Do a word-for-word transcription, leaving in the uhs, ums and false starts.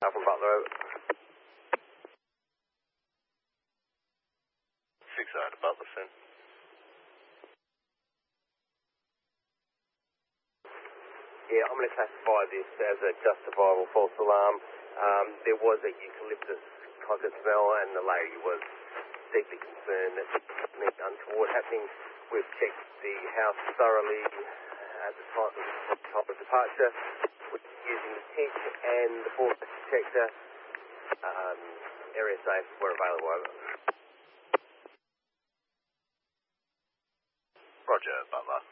Out from Butler, over. six oh to Butler, Finn. Yeah, I'm going to classify this as a justifiable false alarm. Um, there was a eucalyptus cockpit smell, and the lady was deeply concerned that something untoward happening. We've checked the house thoroughly at the time, at the time of departure, using the T I C and the force detector. Um, area safe were available. Over. Roger, Butler.